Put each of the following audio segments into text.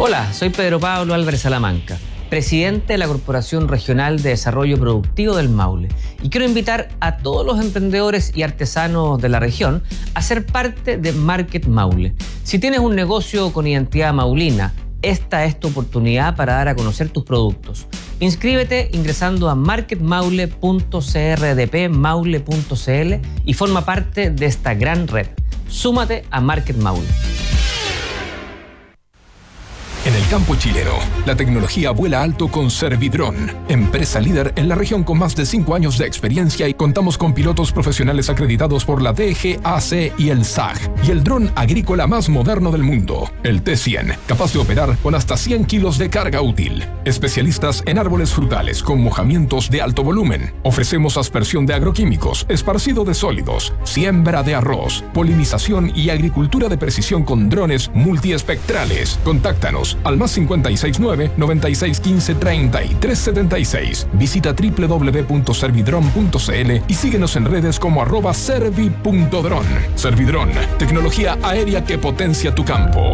Hola, soy Pedro Pablo Álvarez Salamanca, presidente de la Corporación Regional de Desarrollo Productivo del Maule, y quiero invitar a todos los emprendedores y artesanos de la región a ser parte de Market Maule. Si tienes un negocio con identidad maulina, esta es tu oportunidad para dar a conocer tus productos. Inscríbete ingresando a marketmaule.crdpmaule.cl y forma parte de esta gran red. Súmate a Market Maule. En el campo chileno, la tecnología vuela alto con Servidrón, empresa líder en la región con más de 5 años de experiencia, y contamos con pilotos profesionales acreditados por la DGAC y el SAG, y el dron agrícola más moderno del mundo, el T100, capaz de operar con hasta 100 kilos de carga útil. Especialistas en árboles frutales con mojamientos de alto volumen. Ofrecemos aspersión de agroquímicos, esparcido de sólidos, siembra de arroz, polinización y agricultura de precisión con drones multiespectrales. Contáctanos al más 569-9615-3376. Visita www.servidron.cl y síguenos en redes como @servi.dron. Servidrón, tecnología aérea que potencia tu campo.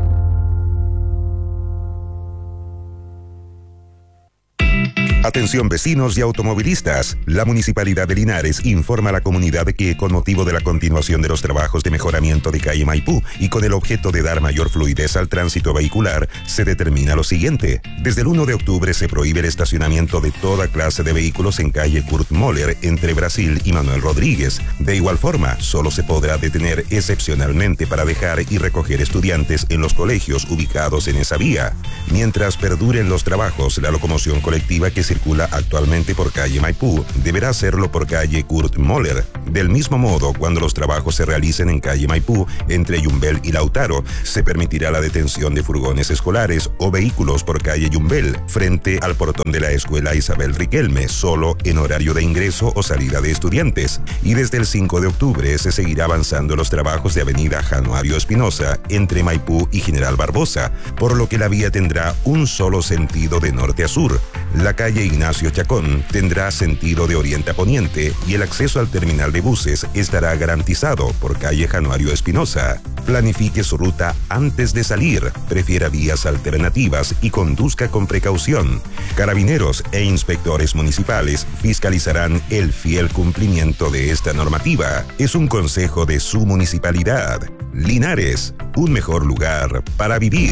Atención vecinos y automovilistas. La Municipalidad de Linares informa a la comunidad que, con motivo de la continuación de los trabajos de mejoramiento de calle Maipú y con el objeto de dar mayor fluidez al tránsito vehicular, se determina lo siguiente. Desde el 1 de octubre se prohíbe el estacionamiento de toda clase de vehículos en calle Kurt Moller entre Brasil y Manuel Rodríguez. De igual forma, solo se podrá detener excepcionalmente para dejar y recoger estudiantes en los colegios ubicados en esa vía. Mientras perduren los trabajos, la locomoción colectiva que circula actualmente por calle Maipú deberá hacerlo por calle Kurt Moller. Del mismo modo, cuando los trabajos se realicen en calle Maipú entre Yumbel y Lautaro, se permitirá la detención de furgones escolares o vehículos por calle Yumbel frente al portón de la escuela Isabel Riquelme, solo en horario de ingreso o salida de estudiantes. Y desde el 5 de octubre se seguirá avanzando los trabajos de avenida Januario Espinosa entre Maipú y General Barbosa, por lo que la vía tendrá un solo sentido de norte a sur. La calle Ignacio Chacón tendrá sentido de oriente a poniente y el acceso al terminal de buses estará garantizado por calle Januario Espinosa. Planifique su ruta antes de salir, prefiera vías alternativas y conduzca con precaución. Carabineros e inspectores municipales fiscalizarán el fiel cumplimiento de esta normativa. Es un consejo de su municipalidad. Linares, un mejor lugar para vivir.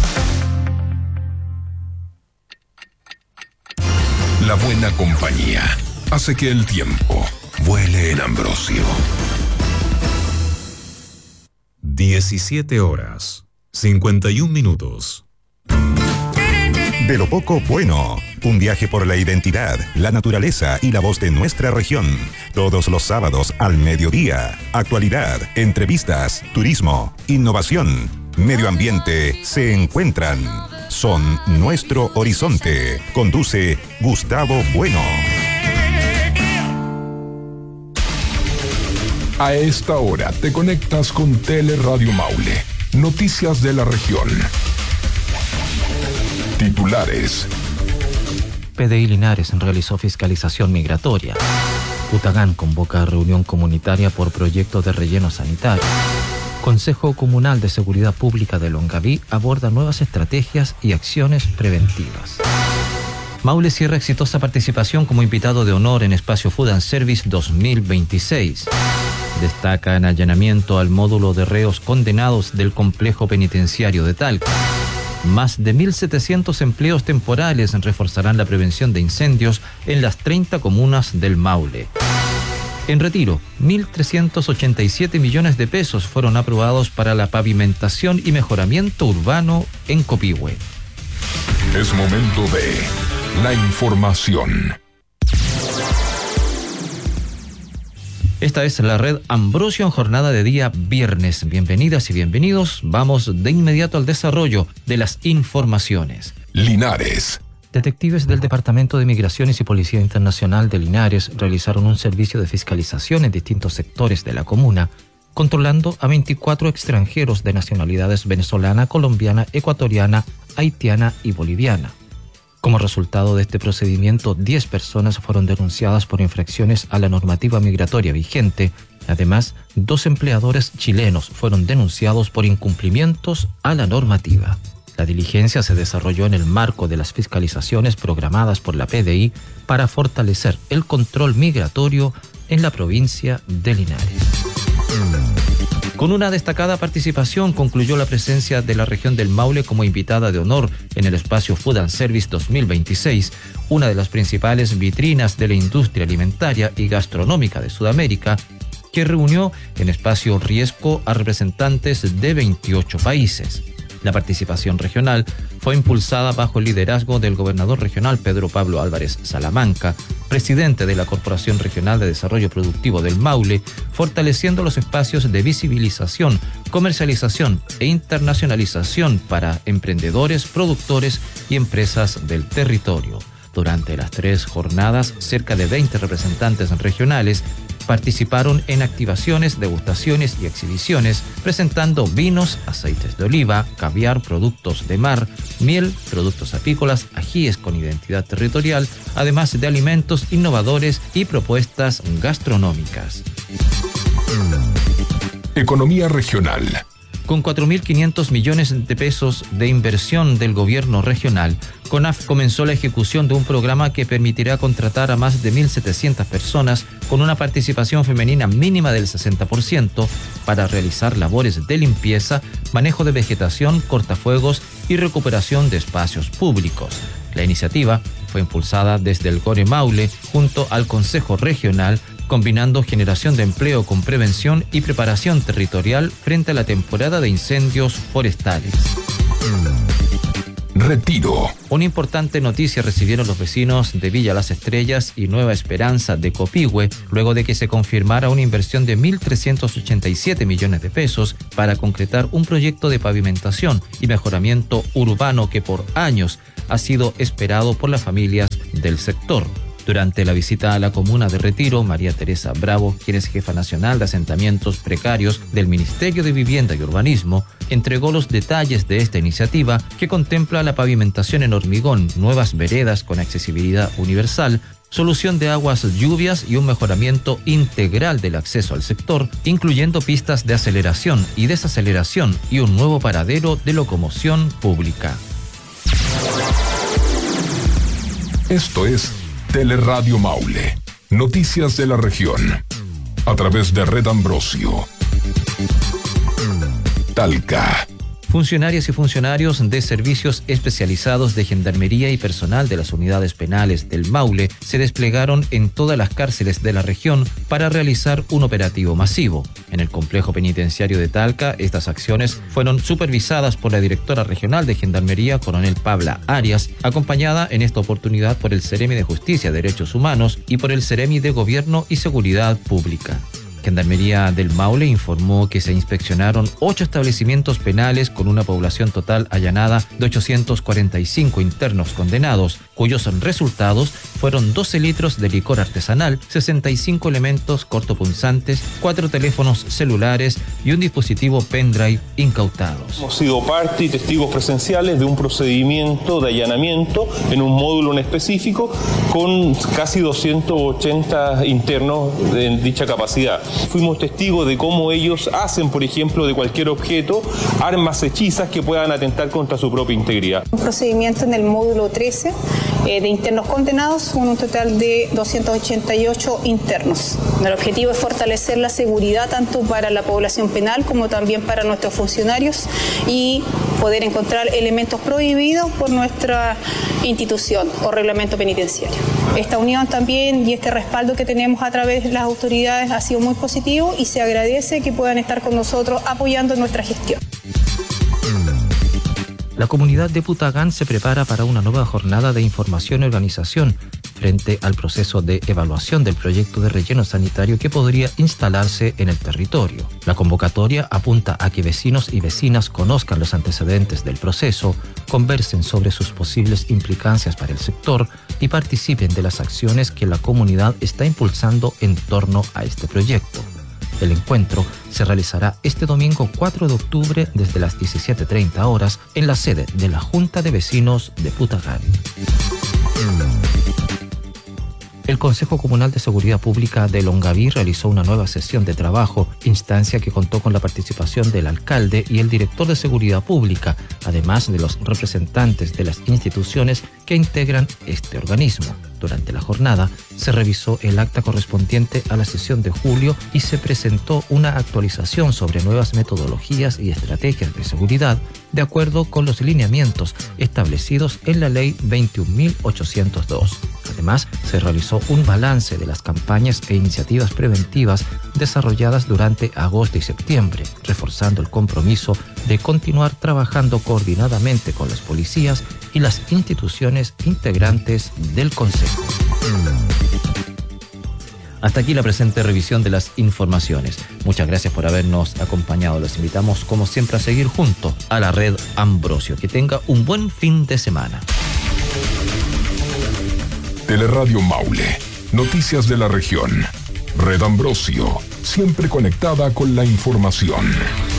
La buena compañía hace que el tiempo vuele en Ambrosio. 17:51. De lo poco bueno, un viaje por la identidad, la naturaleza y la voz de nuestra región. Todos los sábados al mediodía. Actualidad, entrevistas, turismo, innovación, medio ambiente se encuentran. Son nuestro horizonte. Conduce Gustavo Bueno. A esta hora te conectas con Teleradio Maule. Noticias de la región. Titulares. PDI Linares realizó fiscalización migratoria. Putagán convoca reunión comunitaria por proyecto de relleno sanitario. Consejo Comunal de Seguridad Pública de Longaví aborda nuevas estrategias y acciones preventivas. Maule cierra exitosa participación como invitado de honor en Espacio Food and Service 2026. Destaca en allanamiento al módulo de reos condenados del complejo penitenciario de Talca. Más de 1.700 empleos temporales reforzarán la prevención de incendios en las 30 comunas del Maule. En Retiro, 1.387 millones de pesos fueron aprobados para la pavimentación y mejoramiento urbano en Copihue. Es momento de la información. Esta es la red Ambrosio en jornada de día viernes. Bienvenidas y bienvenidos. Vamos de inmediato al desarrollo de las informaciones. Linares. Detectives del Departamento de Migraciones y Policía Internacional de Linares realizaron un servicio de fiscalización en distintos sectores de la comuna, controlando a 24 extranjeros de nacionalidades venezolana, colombiana, ecuatoriana, haitiana y boliviana. Como resultado de este procedimiento, 10 personas fueron denunciadas por infracciones a la normativa migratoria vigente. Además, 2 empleadores chilenos fueron denunciados por incumplimientos a la normativa. La diligencia se desarrolló en el marco de las fiscalizaciones programadas por la PDI para fortalecer el control migratorio en la provincia de Linares. Con una destacada participación concluyó la presencia de la región del Maule como invitada de honor en el espacio Food and Service 2026, una de las principales vitrinas de la industria alimentaria y gastronómica de Sudamérica, que reunió en espacio Riesco a representantes de 28 países. La participación regional fue impulsada bajo el liderazgo del gobernador regional Pedro Pablo Álvarez Salamanca, presidente de la Corporación Regional de Desarrollo Productivo del Maule, fortaleciendo los espacios de visibilización, comercialización e internacionalización para emprendedores, productores y empresas del territorio. Durante las 3 jornadas, cerca de 20 representantes regionales participaron en activaciones, degustaciones y exhibiciones, presentando vinos, aceites de oliva, caviar, productos de mar, miel, productos apícolas, ajíes con identidad territorial, además de alimentos innovadores y propuestas gastronómicas. Economía regional. Con 4.500 millones de pesos de inversión del gobierno regional, CONAF comenzó la ejecución de un programa que permitirá contratar a más de 1.700 personas con una participación femenina mínima del 60% para realizar labores de limpieza, manejo de vegetación, cortafuegos y recuperación de espacios públicos. La iniciativa fue impulsada desde el GORE Maule junto al Consejo Regional, combinando generación de empleo con prevención y preparación territorial frente a la temporada de incendios forestales. Retiro. Una importante noticia recibieron los vecinos de Villa Las Estrellas y Nueva Esperanza de Copihue, luego de que se confirmara una inversión de 1.387 millones de pesos para concretar un proyecto de pavimentación y mejoramiento urbano que por años ha sido esperado por las familias del sector. Durante la visita a la comuna de Retiro, María Teresa Bravo, quien es jefa nacional de asentamientos precarios del Ministerio de Vivienda y Urbanismo, entregó los detalles de esta iniciativa que contempla la pavimentación en hormigón, nuevas veredas con accesibilidad universal, solución de aguas lluvias y un mejoramiento integral del acceso al sector, incluyendo pistas de aceleración y desaceleración y un nuevo paradero de locomoción pública. Esto es Teleradio Maule. Noticias de la región. A través de Red Ambrosio. Talca. Funcionarias y funcionarios de servicios especializados de gendarmería y personal de las unidades penales del Maule se desplegaron en todas las cárceles de la región para realizar un operativo masivo. En el complejo penitenciario de Talca, estas acciones fueron supervisadas por la directora regional de Gendarmería, coronel Pabla Arias, acompañada en esta oportunidad por el Ceremi de Justicia y Derechos Humanos y por el Ceremi de Gobierno y Seguridad Pública. Gendarmería del Maule informó que se inspeccionaron 8 establecimientos penales con una población total allanada de 845 internos condenados, cuyos resultados fueron 12 litros de licor artesanal, 65 elementos cortopunzantes, 4 teléfonos celulares y un dispositivo pendrive incautados. Hemos sido parte y testigos presenciales de un procedimiento de allanamiento en un módulo en específico con casi 280 internos en dicha capacidad. Fuimos testigos de cómo ellos hacen, por ejemplo, de cualquier objeto, armas hechizas que puedan atentar contra su propia integridad. Un procedimiento en el módulo 13 de internos condenados, con un total de 288 internos. El objetivo es fortalecer la seguridad tanto para la población penal como también para nuestros funcionarios y poder encontrar elementos prohibidos por nuestra institución o reglamento penitenciario. Esta unión también y este respaldo que tenemos a través de las autoridades ha sido muy positivo y se agradece que puedan estar con nosotros apoyando nuestra gestión. La comunidad de Putagán se prepara para una nueva jornada de información y organización frente al proceso de evaluación del proyecto de relleno sanitario que podría instalarse en el territorio. La convocatoria apunta a que vecinos y vecinas conozcan los antecedentes del proceso, conversen sobre sus posibles implicancias para el sector y participen de las acciones que la comunidad está impulsando en torno a este proyecto. El encuentro se realizará este domingo 4 de octubre desde las 17:30 horas en la sede de la Junta de Vecinos de Putagán. El Consejo Comunal de Seguridad Pública de Longaví realizó una nueva sesión de trabajo, instancia que contó con la participación del alcalde y el director de Seguridad Pública, además de los representantes de las instituciones que integran este organismo. Durante la jornada se revisó el acta correspondiente a la sesión de julio y se presentó una actualización sobre nuevas metodologías y estrategias de seguridad de acuerdo con los lineamientos establecidos en la Ley 21.802. Además, se realizó un balance de las campañas e iniciativas preventivas desarrolladas durante agosto y septiembre, reforzando el compromiso de continuar trabajando coordinadamente con las policías y las instituciones integrantes del Consejo. Hasta aquí la presente revisión de las informaciones. Muchas gracias por habernos acompañado. Los invitamos, como siempre, a seguir junto a la Red Ambrosio. Que tenga un buen fin de semana. Teleradio Maule. Noticias de la región. Red Ambrosio. Siempre conectada con la información.